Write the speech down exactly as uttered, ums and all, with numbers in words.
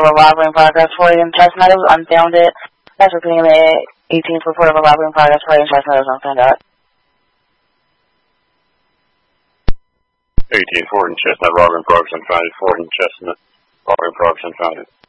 of a robbery in progress for you in Chestnut. It was unfounded. That's repeating the eighteenth report of a robbery in progress for you in Chestnut. It was unfounded. eighteen Ford and Chestnut, robbery in progress unfounded. Ford and Chestnut, robbery in progress unfounded.